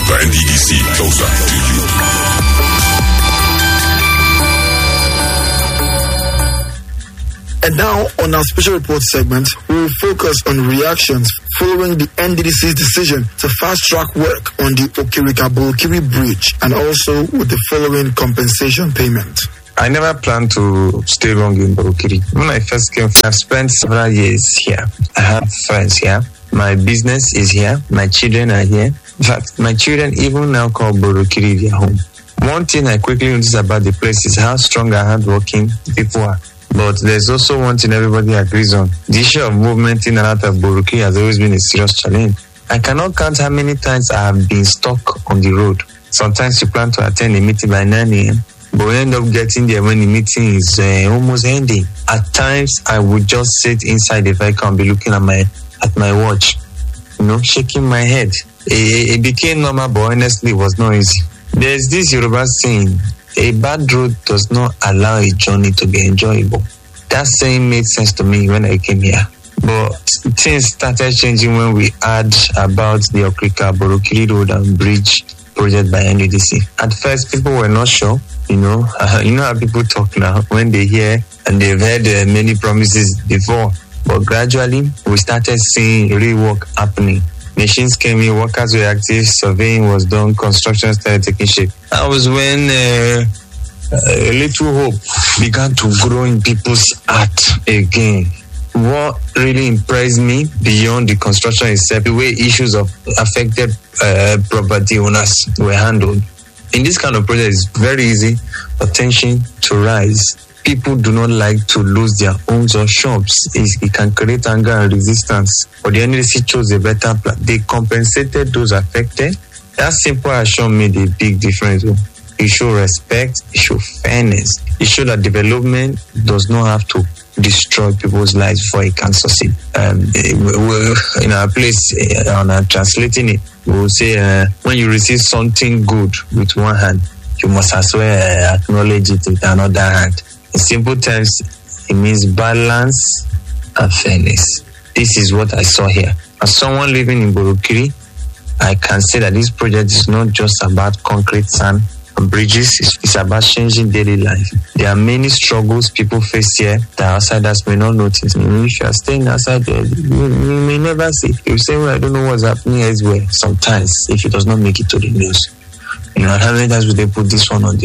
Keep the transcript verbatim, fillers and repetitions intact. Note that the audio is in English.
The N D D C closer to you. And now, on our special report segment, we will focus on reactions following the N D D C's decision to fast-track work on the Okirika-Borokiri Bridge, and also with the following compensation payment. I never planned to stay long in Borokiri. When I first came, I've spent several years here. I have friends here. My business is here. My children are here. In fact, my children even now call Borokiri their home. One thing I quickly noticed about the place is how strong and hardworking people are. But there's also one thing everybody agrees on. The issue of movement in and out of Borokiri has always been a serious challenge. I cannot count how many times I have been stuck on the road. Sometimes you plan to attend a meeting by nine a.m., but we end up getting there when the meeting is uh, almost ending. At times, I would just sit inside the vehicle and be looking at my at my watch, you know, shaking my head. It, it became normal, but honestly, it was not easy. There's this Yoruba saying, a bad road does not allow a journey to be enjoyable. That saying made sense to me when I came here. But things started changing when we heard about the Okirika-Borokiri Road and Bridge project by N D D C. At first, people were not sure. You know, uh, you know how people talk now when they hear and they've heard uh, many promises before. But gradually, we started seeing real work happening. Machines came in, workers were active, surveying was done, construction started taking shape. That was when uh, a little hope began to grow in people's heart again. What really impressed me beyond the construction itself, the way issues of affected uh, property owners were handled. In this kind of project, it's very easy for tension to rise. People do not like to lose their homes or shops. It, it can create anger and resistance. But the N D D C chose a better plan. They compensated those affected. That simple action made a big difference. It showed respect. It showed fairness. It showed that development does not have to destroy people's lives before it can succeed. Um, in our place, uh, on our translating it, we will say, uh, when you receive something good with one hand, you must as well uh, acknowledge it with another hand. In simple terms, it means balance and fairness. This is what I saw here. As someone living in Borokiri, I can say that this project is not just about concrete, sand, and bridges. It's, it's about changing daily life. There are many struggles people face here that outsiders may not notice. You know, if you are staying outside there, you, you may never see. You say, well, I don't know what's happening elsewhere. Sometimes, if it does not make it to the news. You know, how many times would they put this one on the